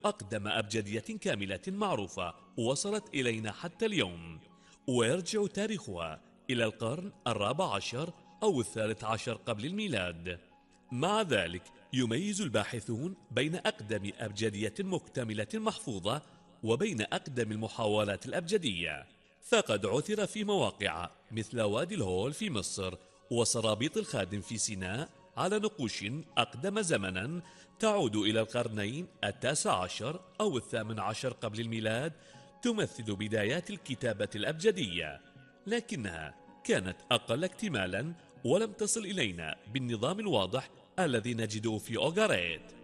أقدم أبجدية كاملة معروفة وصلت إلينا حتى اليوم، ويرجع تاريخها إلى القرن الرابع عشر أو الثالث عشر قبل الميلاد. مع ذلك يميز الباحثون بين أقدم أبجدية مكتملة محفوظة وبين أقدم المحاولات الأبجدية، فقد عثر في مواقع مثل وادي الهول في مصر وسرابيط الخادم في سيناء على نقوش أقدم زمنا تعود إلى القرنين التاسع عشر أو الثامن عشر قبل الميلاد، تمثل بدايات الكتابة الأبجدية، لكنها كانت أقل اكتمالا ولم تصل إلينا بالنظام الواضح الذي نجده في أوغاريت.